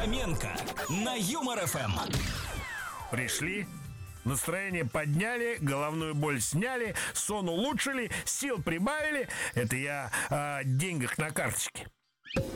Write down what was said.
Фоменко на Юмор ФМ. Пришли, настроение подняли, головную боль сняли, сон улучшили, сил прибавили. Это я о деньгах на карточке.